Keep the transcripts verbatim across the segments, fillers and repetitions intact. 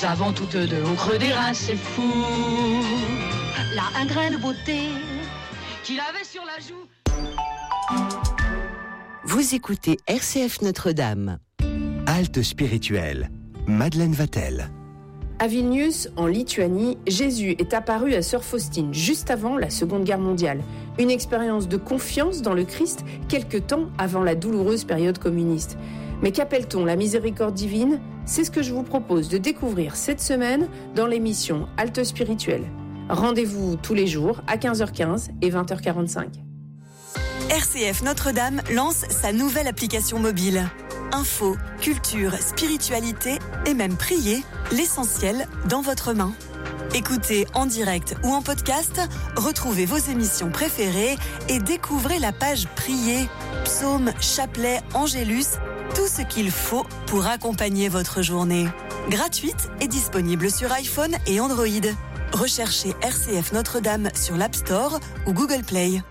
Nous avons toutes deux au creux des reins, c'est fou. Là, un grain de beauté qu'il avait sur la joue. Vous écoutez R C F Notre-Dame. Halte spirituelle, Madeleine Vatel. À Vilnius, en Lituanie, Jésus est apparu à Sœur Faustine juste avant la Seconde Guerre mondiale. Une expérience de confiance dans le Christ quelque temps avant la douloureuse période communiste. Mais qu'appelle-t-on la miséricorde divine ? C'est ce que je vous propose de découvrir cette semaine dans l'émission Halte spirituelle. Rendez-vous tous les jours à quinze heures quinze et vingt heures quarante-cinq. R C F Notre-Dame lance sa nouvelle application mobile. Info, culture, spiritualité et même prier, l'essentiel dans votre main. Écoutez en direct ou en podcast, retrouvez vos émissions préférées et découvrez la page Prier, psaumes, chapelets, angélus, tout ce qu'il faut pour accompagner votre journée. Gratuite et disponible sur iPhone et Android. Recherchez R C F Notre-Dame sur l'App Store ou Google Play.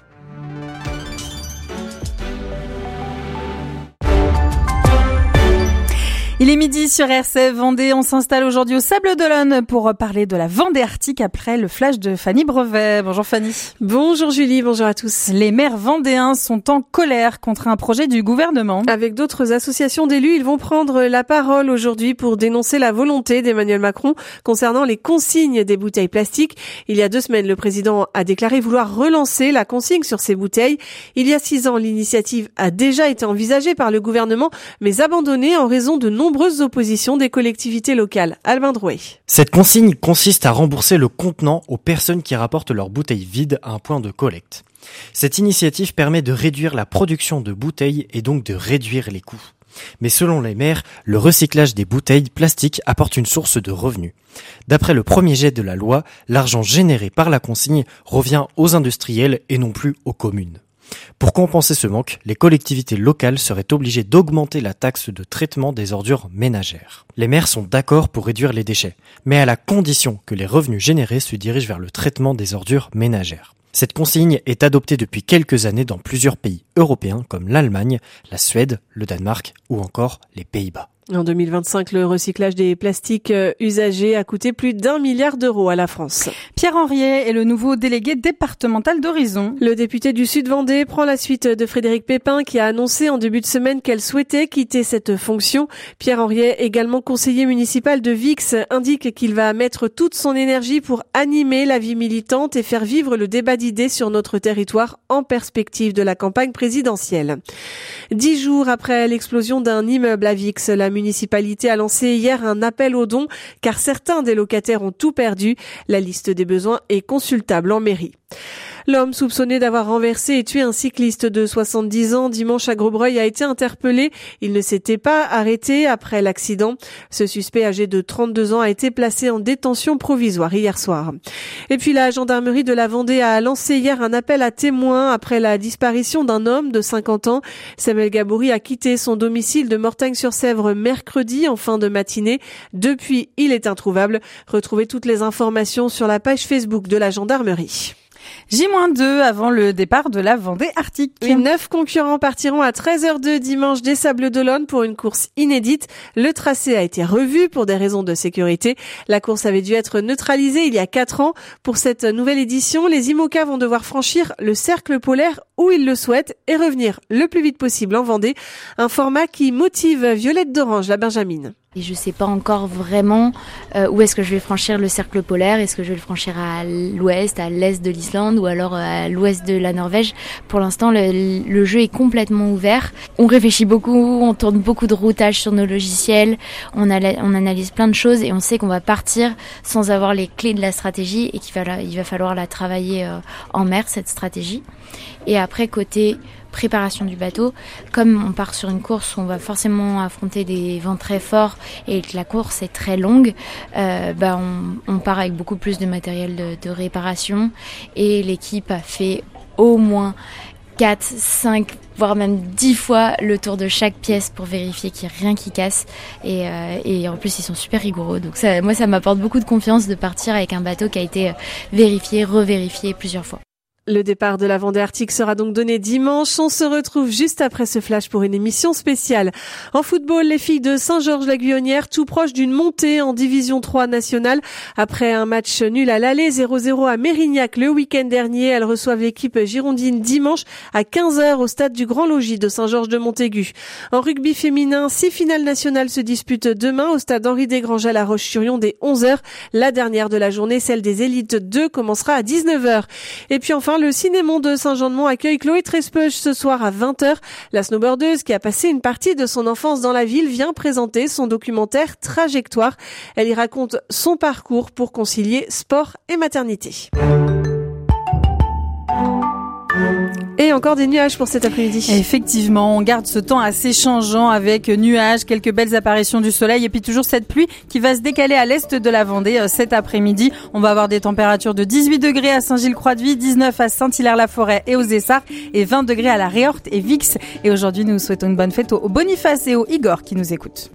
Il est midi sur R C F Vendée. On s'installe aujourd'hui au Sable d'Olonne pour parler de la Vendée Arctique après le flash de Fanny Brevet. Bonjour Fanny. Bonjour Julie, bonjour à tous. Les maires vendéens sont en colère contre un projet du gouvernement. Avec d'autres associations d'élus, ils vont prendre la parole aujourd'hui pour dénoncer la volonté d'Emmanuel Macron concernant les consignes des bouteilles plastiques. Il y a deux semaines, le président a déclaré vouloir relancer la consigne sur ces bouteilles. Il y a six ans, l'initiative a déjà été envisagée par le gouvernement, mais abandonnée en raison de non nombreuses oppositions des collectivités locales. Albin Drouet. Cette consigne consiste à rembourser le contenant aux personnes qui rapportent leurs bouteilles vides à un point de collecte. Cette initiative permet de réduire la production de bouteilles et donc de réduire les coûts. Mais selon les maires, le recyclage des bouteilles plastiques apporte une source de revenus. D'après le premier jet de la loi, l'argent généré par la consigne revient aux industriels et non plus aux communes. Pour compenser ce manque, les collectivités locales seraient obligées d'augmenter la taxe de traitement des ordures ménagères. Les maires sont d'accord pour réduire les déchets, mais à la condition que les revenus générés se dirigent vers le traitement des ordures ménagères. Cette consigne est adoptée depuis quelques années dans plusieurs pays européens comme l'Allemagne, la Suède, le Danemark ou encore les Pays-Bas. En deux mille vingt-cinq, le recyclage des plastiques usagés a coûté plus d'un milliard d'euros à la France. Pierre Henriet est le nouveau délégué départemental d'Horizon. Le député du Sud-Vendée prend la suite de Frédérique Pépin qui a annoncé en début de semaine qu'elle souhaitait quitter cette fonction. Pierre Henriet, également conseiller municipal de Vix, indique qu'il va mettre toute son énergie pour animer la vie militante et faire vivre le débat d'idées sur notre territoire en perspective de la campagne présidentielle. Dix jours après l'explosion d'un immeuble à Vix, la municipalité a lancé hier un appel aux dons car certains des locataires ont tout perdu. La liste des besoins est consultable en mairie. L'homme soupçonné d'avoir renversé et tué un cycliste de soixante-dix ans dimanche à Grosbreuil a été interpellé. Il ne s'était pas arrêté après l'accident. Ce suspect âgé de trente-deux ans a été placé en détention provisoire hier soir. Et puis la gendarmerie de la Vendée a lancé hier un appel à témoins après la disparition d'un homme de cinquante ans. Samuel Gabouri a quitté son domicile de Mortagne-sur-Sèvre mercredi en fin de matinée. Depuis, il est introuvable. Retrouvez toutes les informations sur la page Facebook de la gendarmerie. J deux avant le départ de la Vendée Arctique. Les neuf concurrents partiront à treize heures deux dimanche des Sables d'Olonne pour une course inédite. Le tracé a été revu pour des raisons de sécurité. La course avait dû être neutralisée il y a quatre ans. Pour cette nouvelle édition, les IMOCA vont devoir franchir le cercle polaire où ils le souhaitent et revenir le plus vite possible en Vendée. Un format qui motive Violette d'Orange, la Benjamine. Et je sais pas encore vraiment euh, où est-ce que je vais franchir le cercle polaire. Est-ce que je vais le franchir à l'ouest, à l'est de l'Islande ou alors à l'ouest de la Norvège. Pour l'instant, le, le jeu est complètement ouvert. On réfléchit beaucoup, on tourne beaucoup de routages sur nos logiciels, on, a, on analyse plein de choses et on sait qu'on va partir sans avoir les clés de la stratégie et qu'il va, il va falloir la travailler euh, en mer, cette stratégie. Et après, côté préparation du bateau, comme on part sur une course où on va forcément affronter des vents très forts et que la course est très longue, euh, bah on, on part avec beaucoup plus de matériel de, de réparation et l'équipe a fait au moins quatre, cinq, voire même dix fois le tour de chaque pièce pour vérifier qu'il n'y a rien qui casse et, euh, et en plus ils sont super rigoureux, donc ça, moi ça m'apporte beaucoup de confiance de partir avec un bateau qui a été vérifié, revérifié plusieurs fois. Le départ de la Vendée Arctique sera donc donné dimanche. On se retrouve juste après ce flash pour une émission spéciale. En football, les filles de Saint-Georges-la-Guyonnière, tout proche d'une montée en division trois nationale. Après un match nul à l'aller, zéro zéro à Mérignac le week-end dernier, elles reçoivent l'équipe girondine dimanche à quinze heures au stade du Grand Logis de Saint-Georges-de-Montaigu. En rugby féminin, six finales nationales se disputent demain au stade Henri Desgranges à La Roche-sur-Yon dès onze heures. La dernière de la journée, celle des élites deux, commencera à dix-neuf heures. Et puis enfin, le Cinémont de Saint-Jean-de-Mont accueille Chloé Trespeuch ce soir à vingt heures. La snowboardeuse qui a passé une partie de son enfance dans la ville vient présenter son documentaire Trajectoire. Elle y raconte son parcours pour concilier sport et maternité. Et encore des nuages pour cet après-midi. Effectivement, on garde ce temps assez changeant avec nuages, quelques belles apparitions du soleil et puis toujours cette pluie qui va se décaler à l'est de la Vendée cet après-midi. On va avoir des températures de dix-huit degrés à Saint-Gilles-Croix-de-Vie, dix-neuf à Saint-Hilaire-la-Forêt et aux Essarts et vingt degrés à la Réorte et Vix. Et aujourd'hui, nous souhaitons une bonne fête au Boniface et au Igor qui nous écoutent.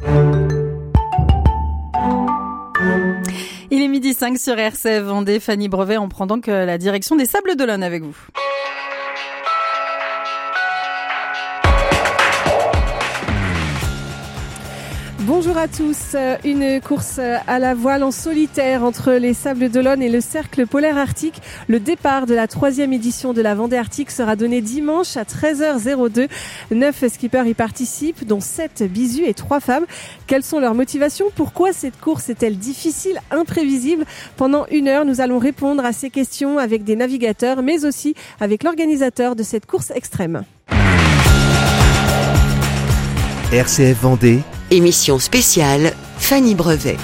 Il est midi cinq sur R C F Vendée. Fanny Brevet, on prend donc la direction des Sables d'Olonne avec vous. Bonjour à tous. Une course à la voile en solitaire entre les Sables d'Olonne et le Cercle polaire arctique. Le départ de la troisième édition de la Vendée Arctique sera donné dimanche à treize heures deux. Neuf skippers y participent, dont sept bisus et trois femmes. Quelles sont leurs motivations ? Pourquoi cette course est-elle difficile, imprévisible ? Pendant une heure, nous allons répondre à ces questions avec des navigateurs, mais aussi avec l'organisateur de cette course extrême. R C F Vendée. Émission spéciale, Fanny Brevet.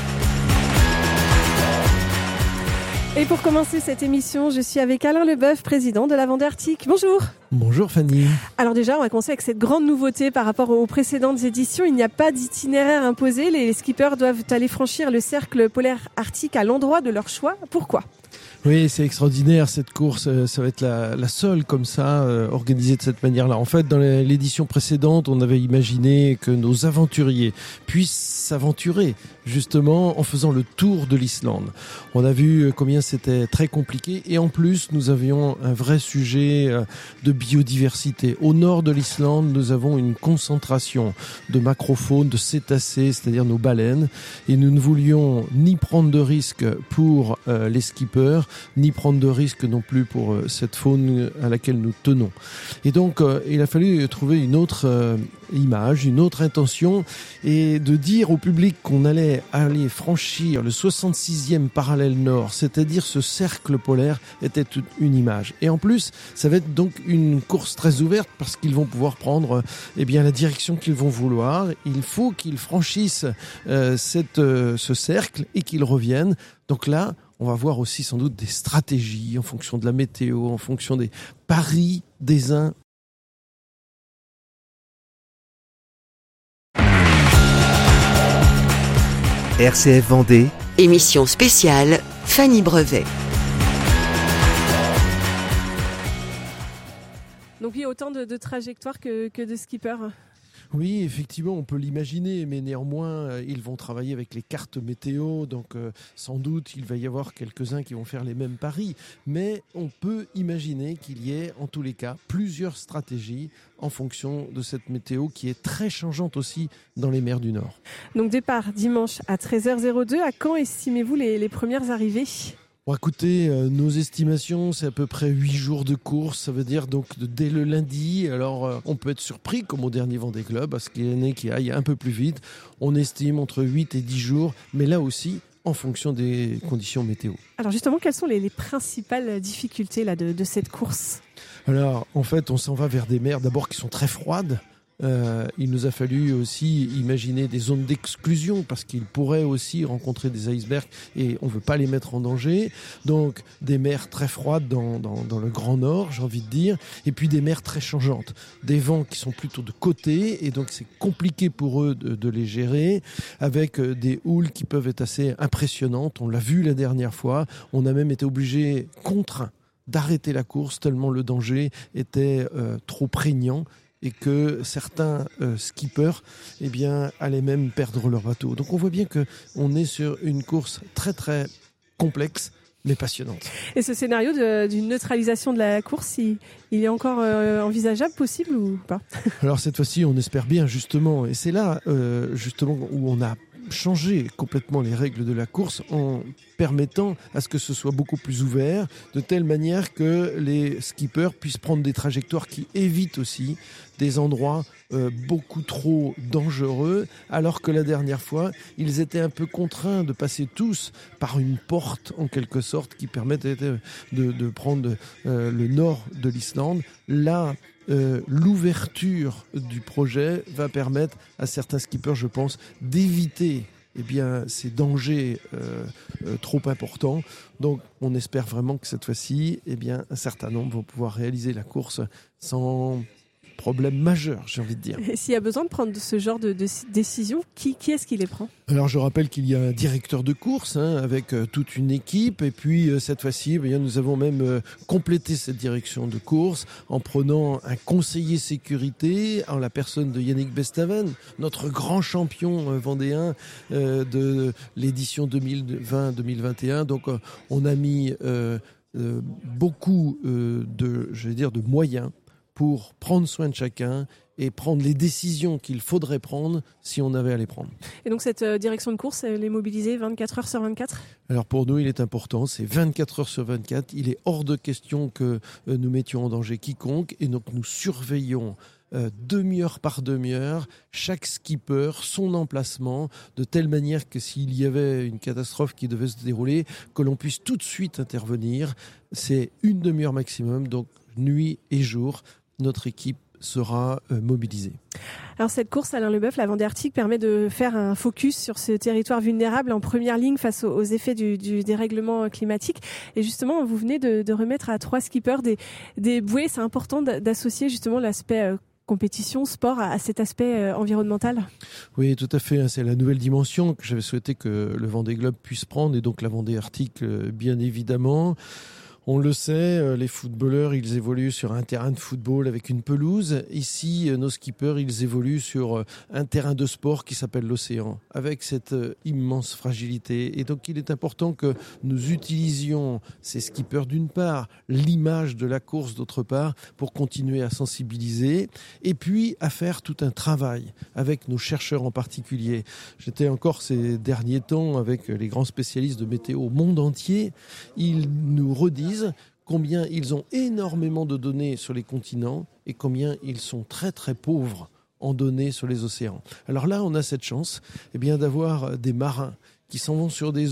Et pour commencer cette émission, je suis avec Alain Leboeuf, président de la Vendée Arctique. Bonjour. Bonjour Fanny. Alors déjà, on va commencer avec cette grande nouveauté par rapport aux précédentes éditions. Il n'y a pas d'itinéraire imposé. Les skippers doivent aller franchir le Cercle polaire arctique à l'endroit de leur choix. Pourquoi ? Oui, c'est extraordinaire cette course. Ça va être la, la seule comme ça, euh, organisée de cette manière-là. En fait, dans l'édition précédente, on avait imaginé que nos aventuriers puissent s'aventurer justement en faisant le tour de l'Islande. On a vu combien c'était très compliqué et en plus, nous avions un vrai sujet de biodiversité. Au nord de l'Islande, nous avons une concentration de macrofaune, de cétacés, c'est-à-dire nos baleines, et nous ne voulions ni prendre de risques pour euh, les skippers, ni prendre de risques non plus pour euh, cette faune à laquelle nous tenons. Et donc, euh, il a fallu trouver une autre euh, image, une autre intention, et de dire au public qu'on allait aller franchir le soixante-sixième parallèle nord, c'est-à-dire ce cercle polaire, était une image. Et en plus, ça va être donc une course très ouverte parce qu'ils vont pouvoir prendre eh bien, la direction qu'ils vont vouloir. Il faut qu'ils franchissent euh, cette, euh, ce cercle et qu'ils reviennent. Donc là, on va voir aussi sans doute des stratégies en fonction de la météo, en fonction des paris des uns. R C F Vendée. Émission spéciale, Fanny Brevet. Donc il y a autant de, de trajectoires que, que de skippers. Oui, effectivement, on peut l'imaginer, mais néanmoins, euh, ils vont travailler avec les cartes météo, donc euh, sans doute il va y avoir quelques-uns qui vont faire les mêmes paris, mais on peut imaginer qu'il y ait, en tous les cas, plusieurs stratégies en fonction de cette météo qui est très changeante aussi dans les mers du Nord. Donc départ dimanche à treize heures deux, à quand estimez-vous les, les premières arrivées ? Bon, écoutez, euh, nos estimations, c'est à peu près huit jours de course. Ça veut dire donc de, dès le lundi. Alors, euh, on peut être surpris, comme au dernier Vendée Globe, parce qu'il y en a qui aillent un peu plus vite. On estime entre huit et dix jours, mais là aussi, en fonction des conditions météo. Alors justement, quelles sont les, les principales difficultés là, de, de cette course ? Alors, en fait, on s'en va vers des mers d'abord qui sont très froides. Euh, il nous a fallu aussi imaginer des zones d'exclusion parce qu'il pourrait aussi rencontrer des icebergs et on ne veut pas les mettre en danger. Donc des mers très froides dans, dans, dans le Grand Nord, j'ai envie de dire, et puis des mers très changeantes. Des vents qui sont plutôt de côté et donc c'est compliqué pour eux de, de les gérer avec des houles qui peuvent être assez impressionnantes. On l'a vu la dernière fois, on a même été obligé, contraint, d'arrêter la course tellement le danger était euh, trop prégnant et que certains euh, skippers eh bien, allaient même perdre leur bateau. Donc on voit bien qu'on est sur une course très très complexe mais passionnante. Et ce scénario de, d'une neutralisation de la course, il, il est encore euh, envisageable, possible ou pas? Alors cette fois-ci, on espère bien justement, et c'est là euh, justement où on a changer complètement les règles de la course en permettant à ce que ce soit beaucoup plus ouvert, de telle manière que les skippers puissent prendre des trajectoires qui évitent aussi des endroits euh, beaucoup trop dangereux, alors que la dernière fois, ils étaient un peu contraints de passer tous par une porte, en quelque sorte, qui permettait de, de, de prendre euh, le nord de l'Islande. Là, Euh, l'ouverture du projet va permettre à certains skippers, je pense, d'éviter eh bien, ces dangers euh, euh, trop importants. Donc, on espère vraiment que cette fois-ci, eh bien, un certain nombre vont pouvoir réaliser la course sans problème majeur, j'ai envie de dire. Et s'il y a besoin de prendre ce genre de, de décision, qui, qui est-ce qui les prend? Alors je rappelle qu'il y a un directeur de course hein, avec euh, toute une équipe et puis euh, cette fois-ci eh bien, nous avons même euh, complété cette direction de course en prenant un conseiller sécurité en la personne de Yannick Bestaven, notre grand champion euh, vendéen euh, de l'édition deux mille vingt deux mille vingt et un. Donc euh, on a mis euh, euh, beaucoup euh, de, je vais dire, de moyens pour prendre soin de chacun et prendre les décisions qu'il faudrait prendre si on avait à les prendre. Et donc cette euh, direction de course, elle est mobilisée vingt-quatre heures sur vingt-quatre? Alors pour nous, il est important, c'est vingt-quatre heures sur vingt-quatre. Il est hors de question que euh, nous mettions en danger quiconque et donc nous surveillons euh, demi-heure par demi-heure chaque skipper, son emplacement, de telle manière que s'il y avait une catastrophe qui devait se dérouler, que l'on puisse tout de suite intervenir. C'est une demi-heure maximum, donc nuit et jour. Notre équipe sera euh, mobilisée. Alors cette course, Alain Leboeuf, la Vendée Arctique, permet de faire un focus sur ce territoire vulnérable en première ligne face aux, aux effets du, du dérèglement climatique. Et justement, vous venez de, de remettre à trois skippers des, des bouées. C'est important d'associer justement l'aspect euh, compétition, sport, à, à cet aspect euh, environnemental. Oui, tout à fait. C'est la nouvelle dimension que j'avais souhaité que le Vendée Globe puisse prendre et donc la Vendée Arctique, euh, bien évidemment. On le sait, les footballeurs, ils évoluent sur un terrain de football avec une pelouse. Ici, nos skippers, ils évoluent sur un terrain de sport qui s'appelle l'océan, avec cette immense fragilité. Et donc, il est important que nous utilisions ces skippers, d'une part, l'image de la course, d'autre part, pour continuer à sensibiliser, et puis à faire tout un travail avec nos chercheurs en particulier. J'étais encore ces derniers temps avec les grands spécialistes de météo au monde entier. Ils nous redisent combien ils ont énormément de données sur les continents et combien ils sont très très pauvres en données sur les océans. Alors là, on a cette chance eh bien, d'avoir des marins qui s'en vont sur des